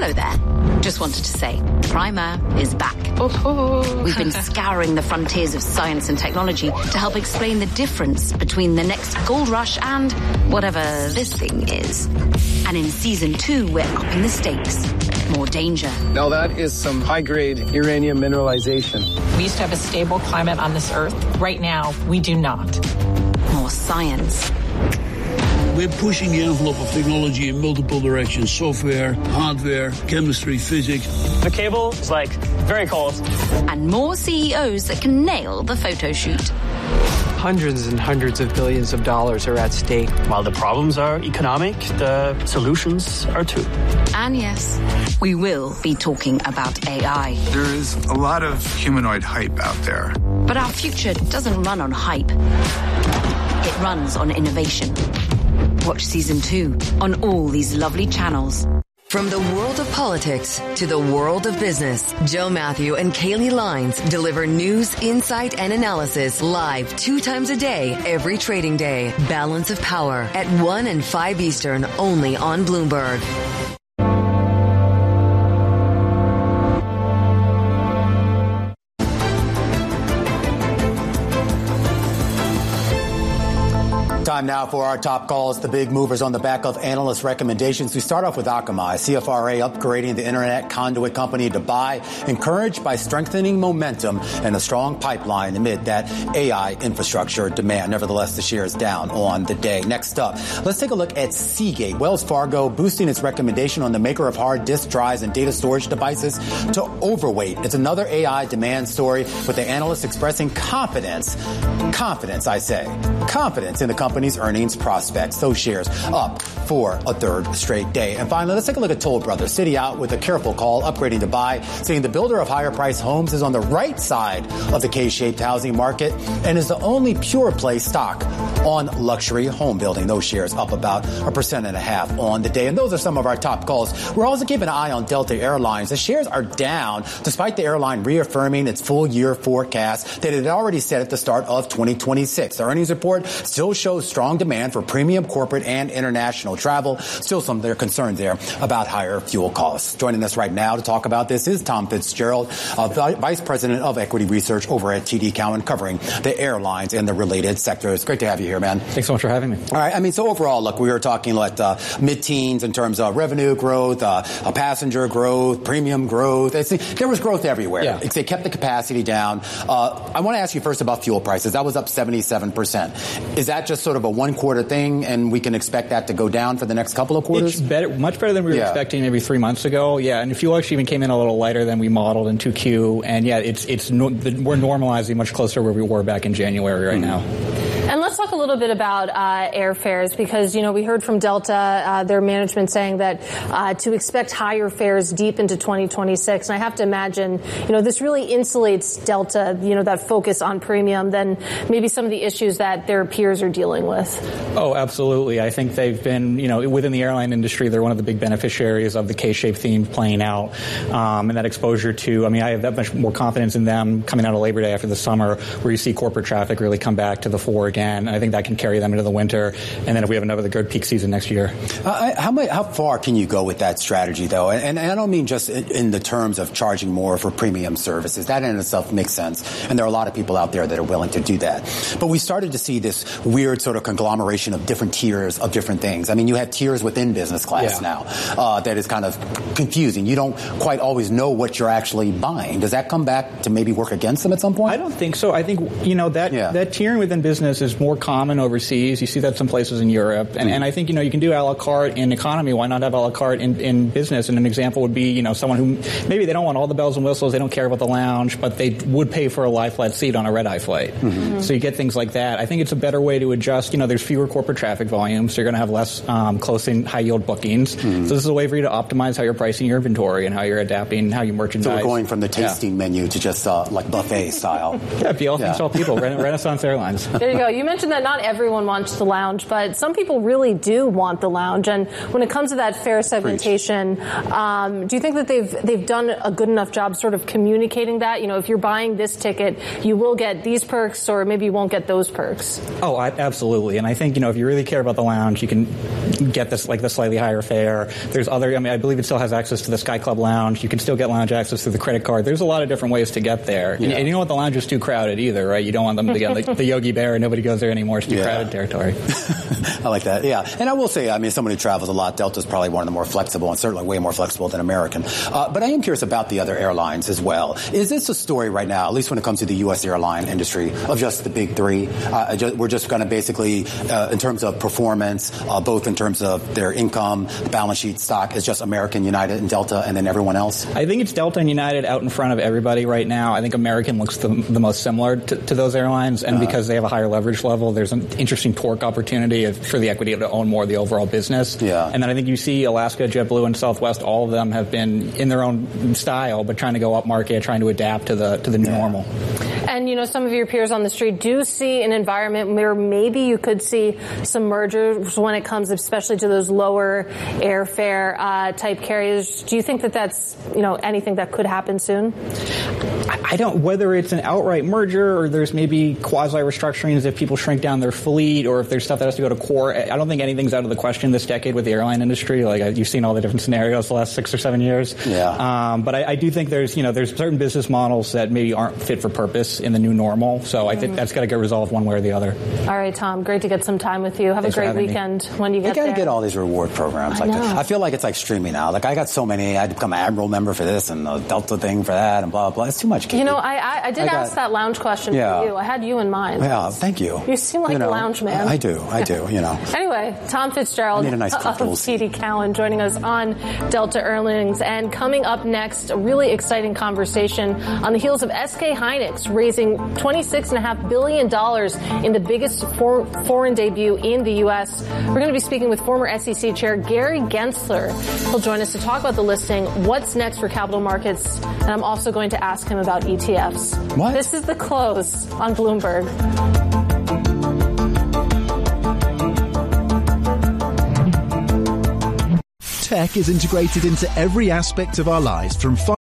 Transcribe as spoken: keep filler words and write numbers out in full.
Hello there. Just wanted to say, Primer is back. Oh. We've been scouring the frontiers of science and technology to help explain the difference between the next gold rush and whatever this thing is. And in season two, we're upping the stakes. More danger. Now that is some high-grade uranium mineralization. We used to have a stable climate on this Earth. Right now, we do not. More science. We're pushing the envelope of technology in multiple directions. Software, hardware, chemistry, physics. The cable is, like, very cold. And more C E Os that can nail the photo shoot. Hundreds and hundreds of billions of dollars are at stake. While the problems are economic, the solutions are too. And yes, we will be talking about A I. There is a lot of humanoid hype out there. But our future doesn't run on hype. It runs on innovation. Watch season two on all these lovely channels. From the world of politics to the world of business, Joe Matthew and Kaylee Lines deliver news, insight, and analysis live two times a day, every trading day. Balance of Power at one and five Eastern, only on Bloomberg. Time now for our top calls, the big movers on the back of analyst recommendations. We start off with Akamai, C F R A upgrading the internet conduit company to buy, encouraged by strengthening momentum and a strong pipeline amid that A I infrastructure demand. Nevertheless, the share is down on the day. Next up, let's take a look at Seagate. Wells Fargo boosting its recommendation on the maker of hard disk drives and data storage devices to overweight. It's another A I demand story with the analysts expressing confidence, confidence, I say, confidence in the company company's earnings prospects. Those shares up for a third straight day. And finally, let's take a look at Toll Brothers. Citi out with a careful call, upgrading to buy, saying the builder of higher priced homes is on the right side of the K-shaped housing market and is the only pure play stock on luxury home building. Those shares up about a percent and a half on the day. And those are some of our top calls. We're also keeping an eye on Delta Airlines. The shares are down despite the airline reaffirming its full year forecast that it had already set at the start of twenty twenty-six. The earnings report still shows strong demand for premium corporate and international travel. Still some of their concerns there about higher fuel costs. Joining us right now to talk about this is Tom Fitzgerald, uh, Vice President of Equity Research over at T D Cowen, covering the airlines and the related sectors. Great to have you here, man. Thanks so much for having me. All right. I mean, so overall, look, we were talking like uh, mid-teens in terms of revenue growth, uh, uh, passenger growth, premium growth. It's, there was growth everywhere. Yeah. They kept the capacity down. Uh, I want to ask you first about fuel prices. That was up seventy-seven percent. Is that just sort of a one-quarter thing, and we can expect that to go down for the next couple of quarters? It's better, much better than we were yeah. expecting maybe three months ago. Yeah, and fuel actually even came in a little lighter than we modeled in two Q. And yeah, it's it's no, we're normalizing much closer to where we were back in January right mm-hmm. now. And let's talk a little bit about uh, airfares because, you know, we heard from Delta, uh, their management saying that uh, to expect higher fares deep into twenty twenty-six. And I have to imagine, you know, this really insulates Delta, you know, that focus on premium than maybe some of the issues that their peers are dealing with. Oh, absolutely. I think they've been, you know, within the airline industry, they're one of the big beneficiaries of the K-shaped theme playing out um, and that exposure to, I mean, I have that much more confidence in them coming out of Labor Day after the summer where you see corporate traffic really come back to the fore again. And I think that can carry them into the winter. And then if we have another good peak season next year. Uh, how, how far can you go with that strategy, though? And, and I don't mean just in the terms of charging more for premium services. That in itself makes sense. And there are a lot of people out there that are willing to do that. But we started to see this weird sort of conglomeration of different tiers of different things. I mean, you have tiers within business class yeah. now uh, that is kind of confusing. You don't quite always know what you're actually buying. Does that come back to maybe work against them at some point? I don't think so. I think, you know, that, yeah. that tiering within business is more common overseas. You see that some places in Europe. And, mm-hmm. and I think, you know, you can do a la carte in economy. Why not have a la carte in, in business? And an example would be, you know, someone who maybe they don't want all the bells and whistles. They don't care about the lounge, but they would pay for a lie flat seat on a red-eye flight. Mm-hmm. Mm-hmm. So you get things like that. I think it's a better way to adjust. You know, there's fewer corporate traffic volumes. So you're going to have less um, close-in high-yield bookings. Mm-hmm. So this is a way for you to optimize how you're pricing your inventory and how you're adapting, how you merchandise. So we're going from the tasting yeah. menu to just uh, like buffet style. Yeah, be all things to all people. Renaissance Airlines. There you go. You mentioned mentioned that not everyone wants the lounge, but some people really do want the lounge. And when it comes to that fare segmentation, um, do you think that they've they've done a good enough job sort of communicating that? You know, if you're buying this ticket, you will get these perks, or maybe you won't get those perks. Oh, I, absolutely. And I think, you know, if you really care about the lounge, you can get this, like the slightly higher fare. There's other, I mean, I believe it still has access to the Sky Club Lounge. You can still get lounge access through the credit card. There's a lot of different ways to get there. Yeah. And, and you don't want the lounge is too crowded either, right? You don't want them to get the, the Yogi Bear and nobody goes there anymore. It's too yeah. crowded territory. I like that, yeah. And I will say, I mean, someone who travels a lot, Delta's probably one of the more flexible and certainly way more flexible than American. Uh, but I am curious about the other airlines as well. Is this a story right now, at least when it comes to the U S airline industry, of just the big three? Uh, just, we're just going to basically, uh, in terms of performance, uh, both in terms of their income, balance sheet, stock, is just American, United, and Delta, and then everyone else? I think it's Delta and United out in front of everybody right now. I think American looks the, the most similar to, to those airlines, and uh, because they have a higher leverage level, there's an interesting torque opportunity for the equity to own more of the overall business. Yeah. And then I think you see Alaska, JetBlue, and Southwest, all of them have been in their own style, but trying to go up market, trying to adapt to the to the new yeah. normal. And, you know, some of your peers on the street do see an environment where maybe you could see some mergers when it comes especially to those lower airfare uh, type carriers. Do you think that that's, you know, anything that could happen soon? I don't, whether it's an outright merger or there's maybe quasi-restructurings if people shrink down their fleet or if there's stuff that has to go to core. I don't think anything's out of the question this decade with the airline industry. Like, you've seen all the different scenarios the last six or seven years. Yeah. Um, but I, I do think there's, you know, there's certain business models that maybe aren't fit for purpose in the new normal. So I think that's got to get resolved one way or the other. All right, Tom, great to get some time with you. Have Thanks a great weekend me. when you get there. You got to there. get all these reward programs I like know. that. I feel like it's like streaming now. Like, I got so many. I had to become an Admiral member for this and a Delta thing for that and blah, blah. It's too much. Katie. You know, I, I, I did I got, ask that lounge question yeah. for you. I had you in mind. Yeah, thank you. You seem like you know, a lounge man. I do. I do, you know. Anyway, Tom Fitzgerald I need a nice of T D Cowen joining us on Delta Earnings. And coming up next, a really exciting conversation on the heels of S K Hynix raising twenty-six point five billion dollars in the biggest for, foreign debut in the U S. We're going to be speaking with former S E C Chair Gary Gensler. He'll join us to talk about the listing, what's next for capital markets, and I'm also going to ask him about E T Fs. What? This is The Close on Bloomberg. Tech is integrated into every aspect of our lives, from